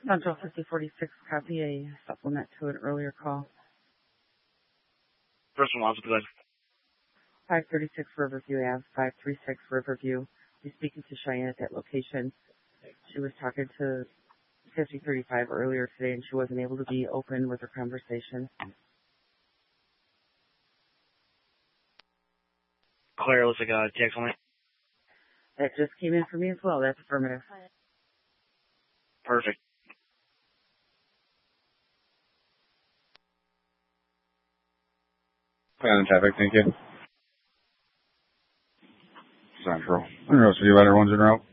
Central 5046, copy a supplement to an earlier call. First one, officer, good. 536 Riverview Ave, 536 Riverview. You're speaking to Cheyenne at that location. She was talking to 5035 earlier today, and she wasn't able to be open with her conversation. Claire, looks like a text on it. That just came in for me as well. That's affirmative. Perfect. Plan traffic, thank you. Central. I don't know, so you better ones in route.